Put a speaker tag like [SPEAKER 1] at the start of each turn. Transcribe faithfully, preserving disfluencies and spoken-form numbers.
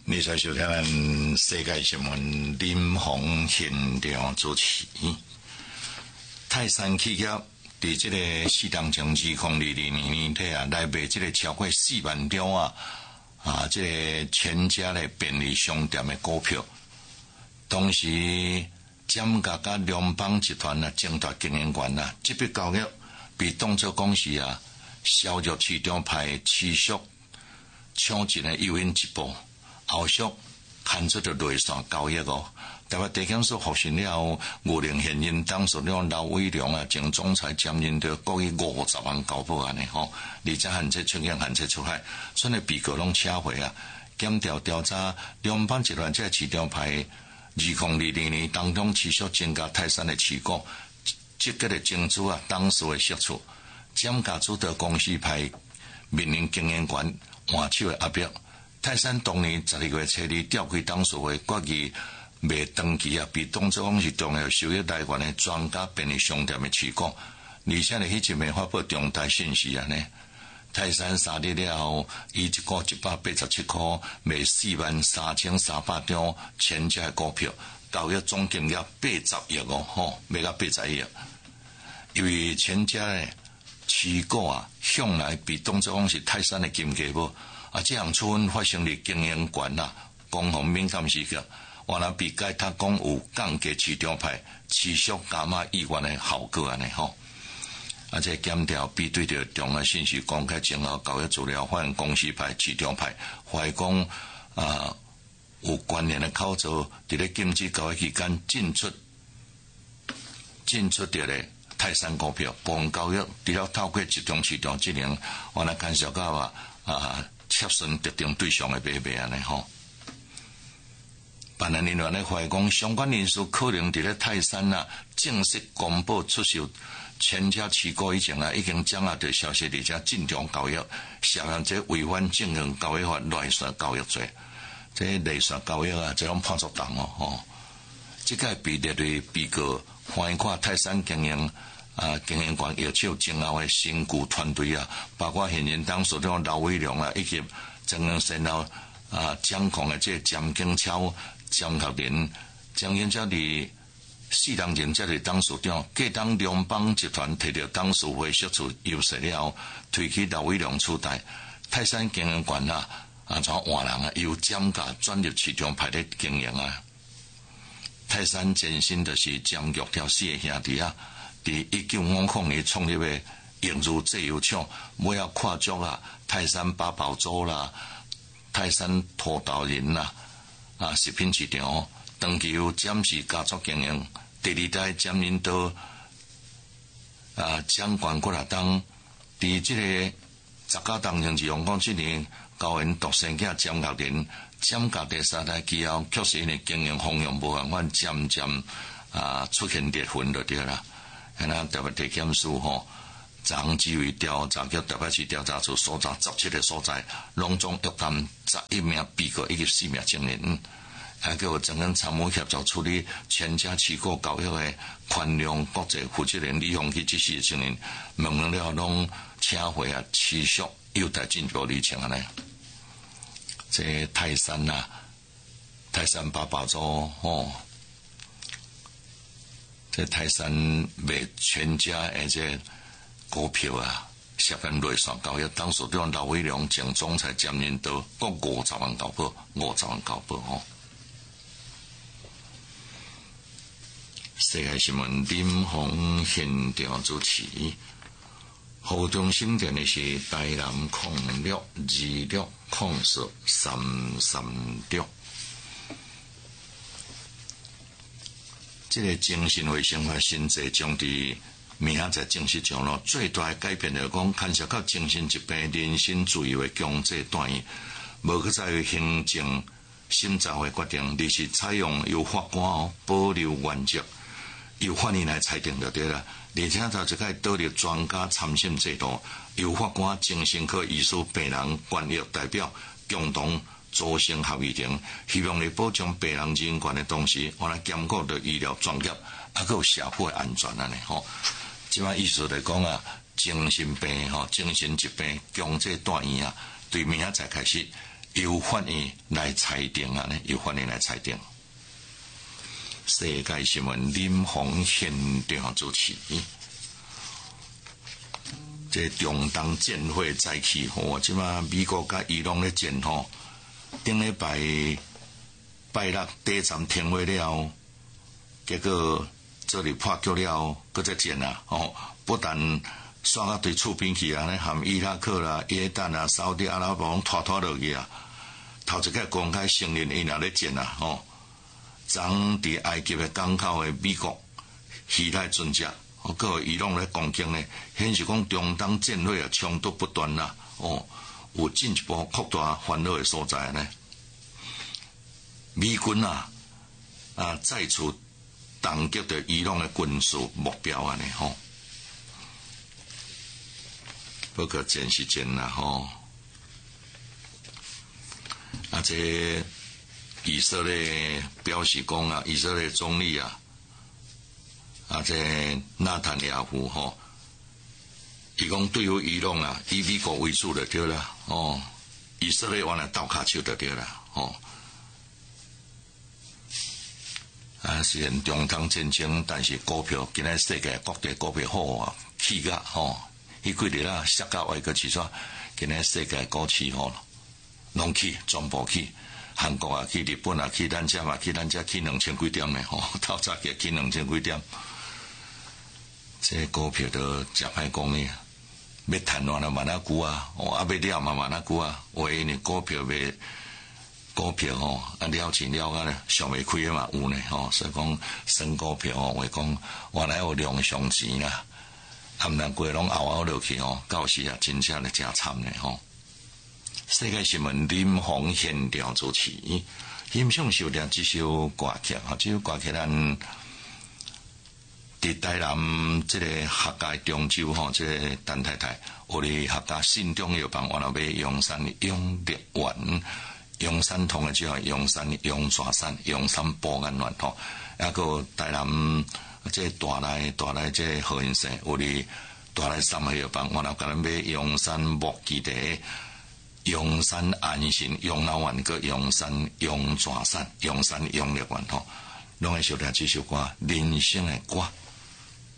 [SPEAKER 1] 你在收听咱世界新闻林鸿现场主持。泰山企业伫即个四当前二零二二年年底啊，来卖即个超过四万张啊啊，即、这个全家的便利商店的股票。当时占甲甲联邦集团啊争夺经营权啊，这笔交易被当作讲是啊削弱市场派持续抢进的诱因一步。后续看出着内线交易哦，台北地检署复讯了后，五零现任当属了刘伟良啊，前总裁兼任着各亿五十万交保安尼吼，而且限制出境、限制出海，所以被告拢撤回啊。检调调查联邦集团这市场派二零二二年当中持续增加泰山的持股，积极的争取啊当时的释出，占甲主导公司派面临经营权换手的压迫。泰山当年十二月初二召开董事会决议未登记啊，被当作讲是重要收益来源的专家便利商店的持股，而且呢，迄一面发布重大信息啊呢。泰山三日了后，以一股一百八十七块卖四万三千三百张全家的股票，交易总金额八十亿哦，吼，卖到八十亿。因为全家的持股啊，向来被当作讲是泰山的金鸡母。啊，这样处分发生伫经营权啦，公共敏感时刻，原来被解读讲有降低市场派持续加码意愿的效果安尼吼。啊，这检调比对着重要信息公开前后交易资料，发现公司派、市场派怀疑讲啊有关联的口座，伫咧禁止交易期间进出进出着咧泰山股票，部分交易除了透过集中市场职能，原来干涉到啊啊。切顺特定对象的买卖安尼吼，办案人员咧怀疑讲，相关人士可能伫咧泰山啊正式公布出售全家持股以前啊，已经掌握到消息，而且进场交易，涉嫌这违反经营交易法内线交易罪。这内线交易啊，这种判决重哦吼。这个被列为被告翻看泰山经营。啊，经营权要求前后的身故团队啊，包括现任当所长刘伟良啊，以及曾经先后啊掌控的这江景超、江学林、江景超伫四当前这里当所长，各当联邦集团摕到董事会释出优势了后，推起刘伟良取代泰山经营权啊，啊像换人啊，由占价转入市场派咧经营啊。泰山前身就是江玉条四个兄弟啊。伫一九五零年创立的永如製油廠，尾要跨足啊，泰山八宝粥啦，泰山土豆仁啦，啊食品市场，长期由占士家族经营，第二代占领到啊掌管过来当，伫即个十九当前是用讲即年高因独生囝占学人，占甲第三代之后，确实因的经营方向无办法，渐渐啊出现裂痕就对啦。现在台北地检署吼，长纪委调查局台北市调查处所在十七个所在，拢总约谈十一名被告以及四名证人，还叫曾经参谋协助处理全家持股交易的宽量国际负责人李鸿基这四个证人，问了了拢请回啊，持续有待进一步厘清安尼。这泰山啊，泰山八宝粥吼。这泰山卖全家的这股票啊，涉嫌内线交易，当时对刘伟良前总裁兼任到各五十万交保，五十万交保吼。世界新闻林鸿现场主持，河中新店的是台南控六二六控十三三六。这个精神卫生法新制将伫明仔载正式上路，最大的改变就是讲，牵涉到精神疾病、人身自由的强制断议，无去再由行政审查会决定，而是采用由法官哦保留原则，由法院来裁定就对了。而且他就可以导入专家参审制度，由法官精神科医师、病人权益代表共同组成合议庭，希望来保障病人人权的同时，我来兼顾到医疗专业，还有社会安全安尼吼。即摆意思来讲啊，精神病吼、精神疾病强制断医啊，对明仔载开始由法院来裁定啊，呢由法院来裁定。世界新闻林鸿现场主持，这中东舰会再起，吼，即马美国甲伊朗咧战吼，顶礼拜拜六第一站停会了，结果这里破局了，搁再战啊，吼，不但刷啊对厝边去啊，咧含伊拉克啦、约旦啊、沙特阿拉伯拖拖落去啊，头一个公开承认伊若咧战啊，吼。昨伫埃及的港口的美国希腊船只，哦，佮伊朗咧攻击呢，显示讲中东战火啊冲突不断啦，哦，有进一步扩大烦恼的所在呢。美军啊啊再次攻击着伊朗的军事目标啊呢，吼，不过真是真啦，吼，啊这。以色列表示讲啊，以色列总理啊，啊这纳坦雅胡吼，伊讲对于伊朗啊，以美国为主就对啦，哦，以色列往来倒卡手就对啦，哦，啊虽然中东战争，但是股票今仔世界各地股票好啊，起价吼，迄几日啊，下到外个市场，今仔世界股市吼，拢起，全部起。韩国啊，去日本啊，去咱遮嘛，去咱遮去两千几点呢？吼，透早起去两千几点，这股票都真歹讲呢。要谈完了嘛那久啊，哦，啊要了嘛嘛那久啊，为呢股票袂股票吼，啊了钱了啊咧，上袂开嘛有呢吼，所以讲升股票吼，话讲原来有量上钱啦，啊毋然过拢熬熬落去吼，到时啊真正咧真惨呢吼。世界新闻林鸿现场主持，欣赏收听这首歌曲哈，这首歌曲咱伫台南这个客家中州吼，这个陈太太，我哋客家信中药房，我那边阳山永乐园、阳山同嘅之后，阳山阳山山、阳山保安院吼，还个台南这大来大来这何云生，我哋大来三个药房，我那甲咱买阳山木基地。阳山安心、阳老湾个阳山、阳山山、阳山永乐园吼，拢会收听这首歌，人生的歌。